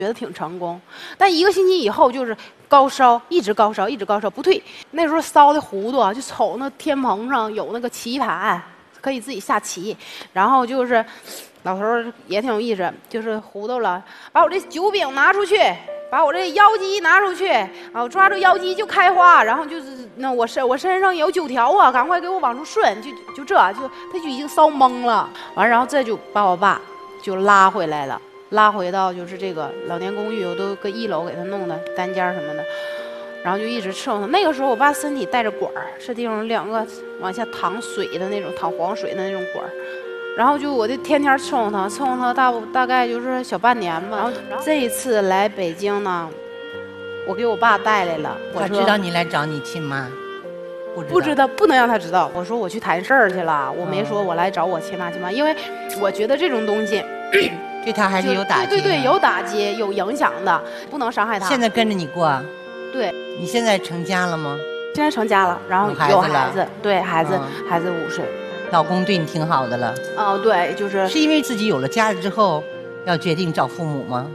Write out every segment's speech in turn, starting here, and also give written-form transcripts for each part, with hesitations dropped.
觉得挺成功。但1个星期以后就是高烧，一直高烧，一直高烧不退。那时候烧的糊涂啊，就瞅那天棚上有那个棋盘，可以自己下棋。然后就是老头儿也挺有意思，就是糊涂了，把我这酒饼拿出去。把我这腰肌拿出去啊！我抓住腰肌就开花，然后就是那我身上有9条啊，赶快给我往出顺，就他就已经烧懵了。完，然后这就把我爸就拉回来了，拉回到就是这个老年公寓，我都搁1楼给他弄的单间什么的，然后就一直伺候他。那个时候我爸身体带着管儿，是这种2个往下淌水的那种，淌黄水的那种管儿。然后就我就天天伺候他大概就是小半年吧。然后这一次来北京呢，我给我爸带来了。 他知道你来找你亲妈？ 不知道，不能让他知道。我说我去谈事儿去了，我没说我来找我亲妈，因为我觉得这种东西对他还是有打击。 对，有打击，有影响的，不能伤害他。 现在跟着你过？ 对。 你现在成家了吗？ 现在成家了，然后有孩子，对，孩子5岁。 老公对你挺好的了。 哦，对，是因为自己有了家了之后，要决定找父母吗？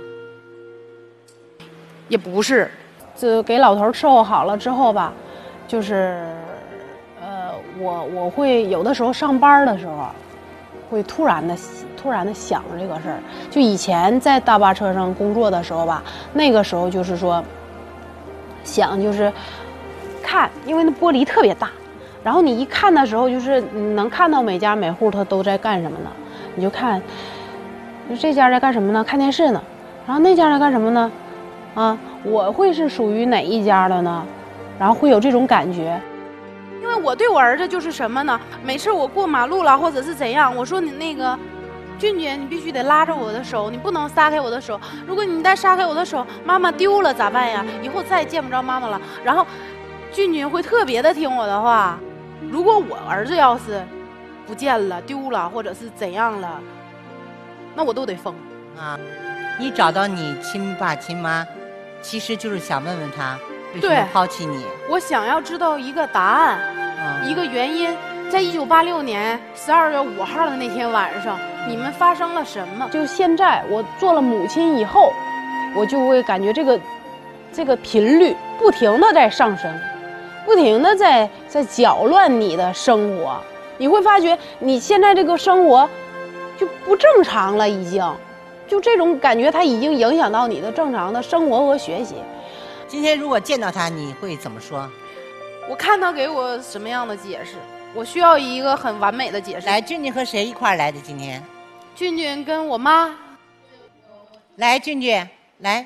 也不是，就给老头伺候好了之后吧，就是我会有的时候上班的时候，会突然的想着这个事儿。就以前在大巴车上工作的时候吧，那个时候就是说想就是看，因为那玻璃特别大。然后你一看的时候，就是你能看到每家每户他都在干什么呢？你就看，这家在干什么呢？看电视呢。然后那家在干什么呢？啊，我会是属于哪一家的呢？然后会有这种感觉，因为我对我儿子就是什么呢？每次我过马路了或者是怎样，我说你那个俊俊，你必须得拉着我的手，你不能撒开我的手。如果你再撒开我的手，妈妈丢了咋办呀？以后再也见不着妈妈了。然后俊俊会特别的听我的话。如果我儿子要是不见了、丢了，或者是怎样了，那我都得疯啊！你找到你亲爸亲妈，其实就是想问问他为什么抛弃你。 我想要知道一个答案，一个原因。在1986年12月5号的那天晚上，你们发生了什么？就现在我做了母亲以后，我就会感觉这个频率不停的在上升。不停的在搅乱你的生活，你会发觉你现在这个生活就不正常了，已经，就这种感觉，它已经影响到你的正常的生活和学习。 今天如果见到他，你会怎么说？ 我看他给我什么样的解释，我需要一个很完美的解释。 来，俊俊和谁一块儿来的？今天， 俊俊跟我妈。 来，俊俊，来。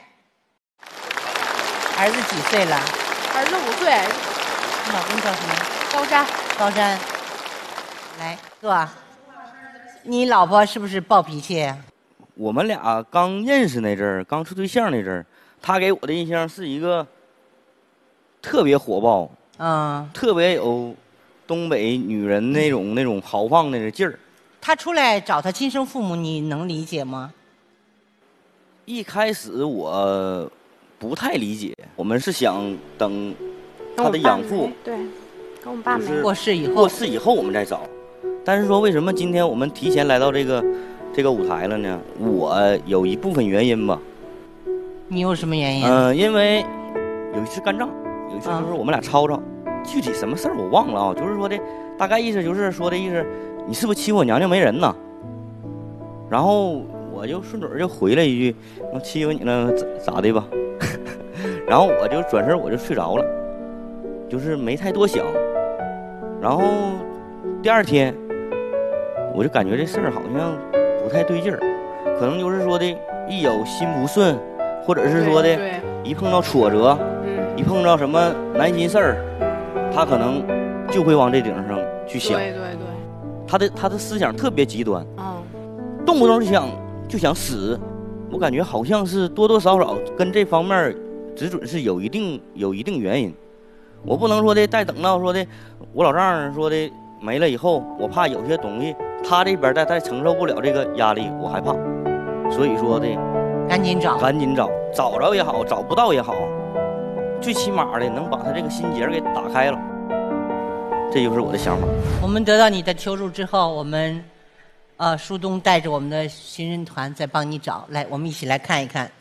儿子几岁了？ 儿子5岁。 你老公叫什么？高山。来，哥，你老婆是不是暴脾气？ 我们俩刚认识那阵儿，刚处对象那阵儿，她给我的印象是一个特别火爆，特别有东北女人那种豪放的劲儿。 她出来找她亲生父母，你能理解吗？ 一开始我不太理解，我们是想等他的养父对，跟我们爸没过世以后我们再找。但是说为什么今天我们提前来到这个舞台了呢？我有一部分原因吧。 你有什么原因？ 因为有一次干仗，有一次就是我们俩吵吵，具体什么事儿我忘了啊。就是说的大概意思就是说的意思，你是不是欺负我娘娘没人呢？然后我就顺嘴就回了一句，我欺负你了咋的吧？然后我就转身我就睡着了。就是没太多想，然后第2天我就感觉这事儿好像不太对劲儿，可能就是说的一有心不顺，或者是说的一碰到挫折，一碰到什么难心事儿，他可能就会往这顶上去想。对，他的思想特别极端，动不动就想死。我感觉好像是多多少少跟这方面只准是有一定原因。我不能说的待等到说的我老丈人说的没了以后，我怕有些东西他这边再承受不了这个压力，我害怕，所以说的赶紧找， 找着也好，找不到也好，最起码的能把他这个心结给打开了，这就是我的想法。 我们得到你的求助之后，我们舒东带着我们的寻人团再帮你找，来，我们一起来看一看。